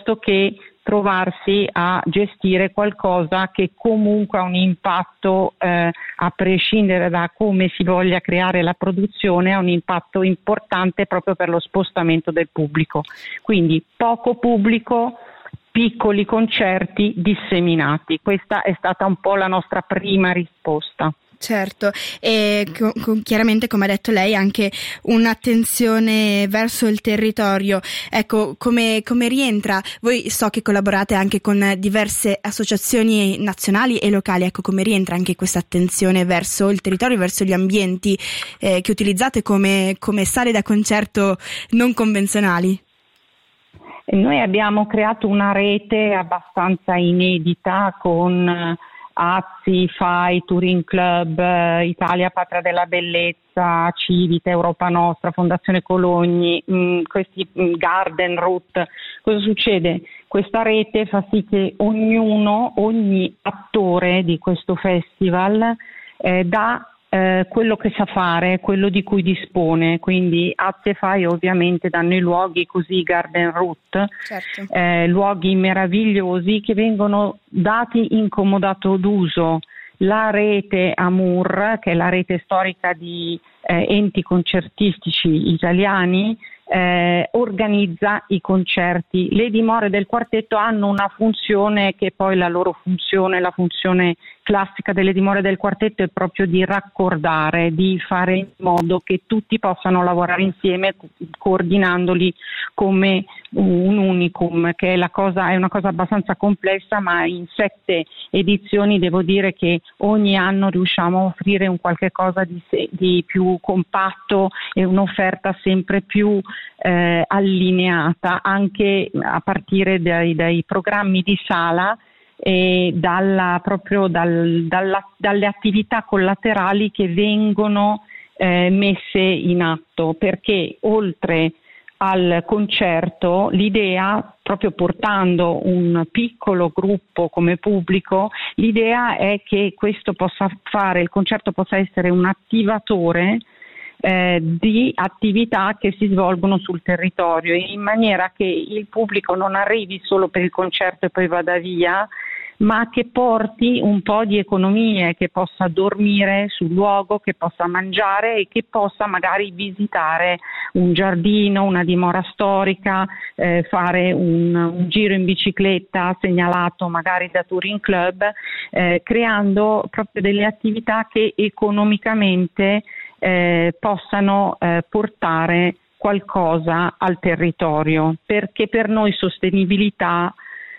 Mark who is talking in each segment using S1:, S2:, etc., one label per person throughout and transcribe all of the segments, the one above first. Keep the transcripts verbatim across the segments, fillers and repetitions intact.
S1: piuttosto che trovarsi a gestire qualcosa che comunque ha un impatto, eh, a prescindere da come si voglia creare la produzione, ha un impatto importante proprio per lo spostamento del pubblico. Quindi poco pubblico, piccoli concerti disseminati. Questa è stata un po' la nostra prima risposta.
S2: Certo, e co- co- chiaramente, come ha detto lei, anche un'attenzione verso il territorio. Ecco, come, come rientra? Voi so che collaborate anche con diverse associazioni nazionali e locali, ecco, come rientra anche questa attenzione verso il territorio, verso gli ambienti eh, che utilizzate come, come sale da concerto non convenzionali?
S1: Noi abbiamo creato una rete abbastanza inedita con A Z I, F A I, Touring Club, Italia Patria della Bellezza, Civita, Europa Nostra, Fondazione Cologni, mh, questi mh, Garden Route. Cosa succede? Questa rete fa sì che ognuno, ogni attore di questo festival eh, dà Eh, quello che sa fare, quello di cui dispone, quindi A Z E F A I ovviamente danno i luoghi, così Garden Route,
S2: certo.
S1: eh, luoghi meravigliosi che vengono dati in comodato d'uso. La rete Amur, che è la rete storica di eh, enti concertistici italiani, eh, organizza i concerti. Le dimore del quartetto hanno una funzione che poi la loro funzione, la funzione classica delle dimore del quartetto è proprio di raccordare, di fare in modo che tutti possano lavorare insieme coordinandoli come un unicum, che è, la cosa, è una cosa abbastanza complessa, ma in sette edizioni devo dire che ogni anno riusciamo a offrire un qualche cosa di, se, di più compatto e un'offerta sempre più eh, allineata, anche a partire dai, dai programmi di sala e dalla, proprio dal, dalla, dalle attività collaterali che vengono eh, messe in atto, perché oltre al concerto l'idea, proprio portando un piccolo gruppo come pubblico, l'idea è che questo possa fare, il concerto possa essere un attivatore eh, di attività che si svolgono sul territorio, in maniera che il pubblico non arrivi solo per il concerto e poi vada via, ma che porti un po' di economie, che possa dormire sul luogo, che possa mangiare e che possa magari visitare un giardino, una dimora storica, eh, fare un, un giro in bicicletta segnalato magari da Touring Club, eh, creando proprio delle attività che economicamente eh, possano eh, portare qualcosa al territorio, perché per noi sostenibilità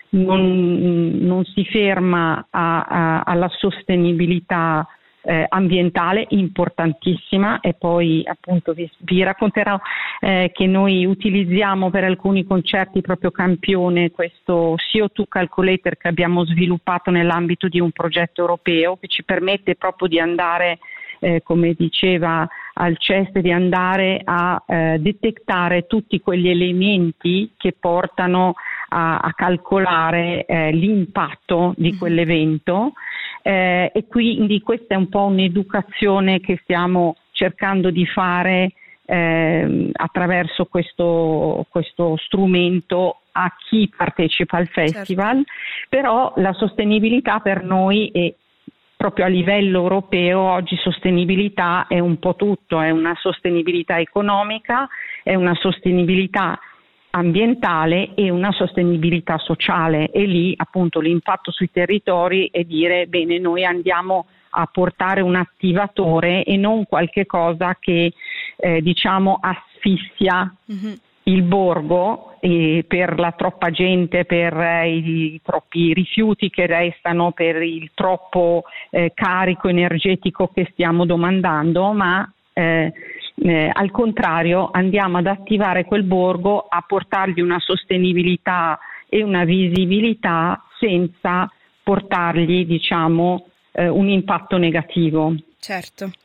S1: Non, non si ferma a, a, alla sostenibilità eh, ambientale, importantissima, e poi appunto vi, vi racconterò eh, che noi utilizziamo per alcuni concerti proprio campione questo C O due Calculator che abbiamo sviluppato nell'ambito di un progetto europeo che ci permette proprio di andare, eh, come diceva Alceste, di andare a eh, detectare tutti quegli elementi che portano a, a calcolare eh, l'impatto di quell'evento eh, e quindi questa è un po' un'educazione che stiamo cercando di fare eh, attraverso questo, questo strumento a chi partecipa al festival, certo. Però la sostenibilità per noi è proprio a livello europeo. Oggi sostenibilità è un po' tutto, è una sostenibilità economica, è una sostenibilità ambientale e una sostenibilità sociale, e lì appunto l'impatto sui territori è dire bene, noi andiamo a portare un attivatore e non qualche cosa che eh, diciamo asfissia mm-hmm. il borgo e per la troppa gente, per eh, i, i troppi rifiuti che restano, per il troppo eh, carico energetico che stiamo domandando, ma eh, eh, al contrario andiamo ad attivare quel borgo, a portargli una sostenibilità e una visibilità senza portargli diciamo eh, un impatto negativo.
S2: Certo.